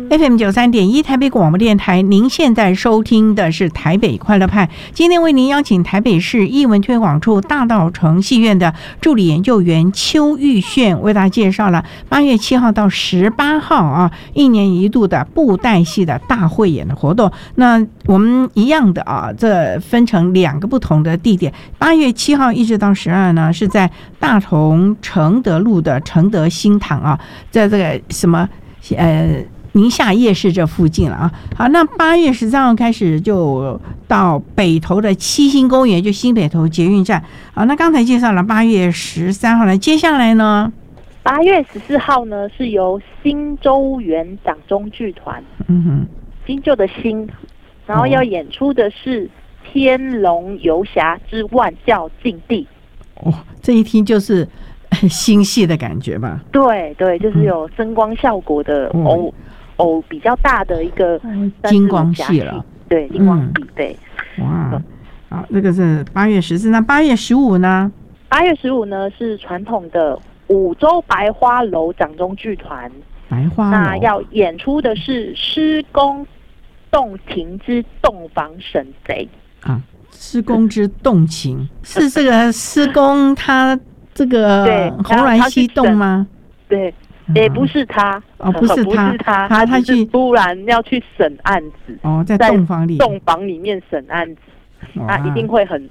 FM93.1台北广播电台，您现在收听的是台北快乐派。今天为您邀请台北市艺文推广处大稻埕戏院的助理研究员邱玉炫为大家介绍了8月7号到18号啊，一年一度的布袋戏的大汇演的活动。那我们一样的啊，这分成2个不同的地点。8月7号一直到12呢，是在大同承德路的承德新堂啊，在这个什么宁夏夜市这附近了啊。好，那8月13号开始就到北投的七星公园，就新北投捷运站。好，那刚才介绍了8月13号了，接下来呢 ？8月14号呢，是由新洲园掌中剧团，新旧的新，然后要演出的是《天龙游侠之万教禁地》。 哦，这一听就是新戏的感觉吧？ 对对，就是有声光效果的偶比较大的一个金光戏了。 对，金光戏，对。 哇，好，这个是8月14，那8月15呢 ？8月15呢是传统的五洲白花楼掌中剧团。 白花楼， 那要演出的是施公洞庭之洞房审贼啊。施公之洞情是这个施公他这个红鸾溪洞吗？ 对，也不是他哦，不是他， 他去突然要去审案子哦，在洞房里面审案子，他一定会很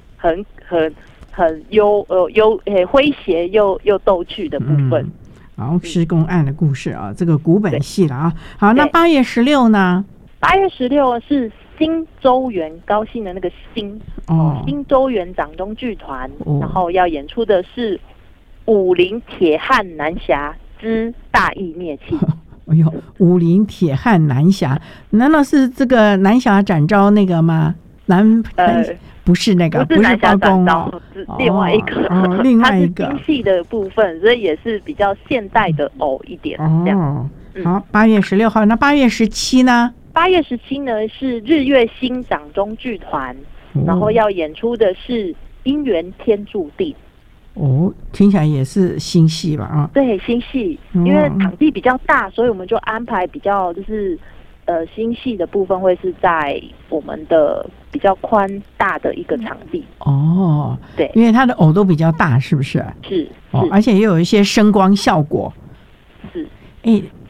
诙谐又逗趣的部分。 好，施公案的故事啊，这个古本戏了啊。好，那8月16呢 ？8月16是新洲园，高兴的那个新新洲园掌中剧团，然后要演出的是武林铁汉南侠之大义灭亲。 哎呦，武林铁汉南侠，难道是这个南侠展昭那个吗？不是那个，不是包公哦， 是另外一个， 另外一个， 它是新戏的部分，所以也是比较现代的偶一点这样。 好，8月16号，那8月17呢 ？8月17呢是日月星掌中剧团，然后要演出的是姻缘天注定。 哦，听起来也是新戏吧？啊， 对，新戏，因为场地比较大，所以我们就安排比较就是新戏的部分会是在我们的比较宽大的一个场地。 哦， 对， 因为它的偶都比较大，是不是？ 是， 而且又有一些声光效果。 是。